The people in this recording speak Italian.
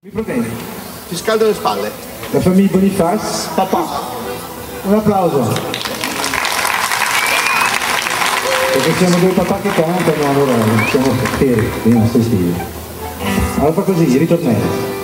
Mi proteggi. Ti scaldo le spalle. La famiglia Boniface. Papà. Un applauso. Perché siamo due papà che cantano, allora siamo fieri, non sti stili. Allora fa così, ritornello.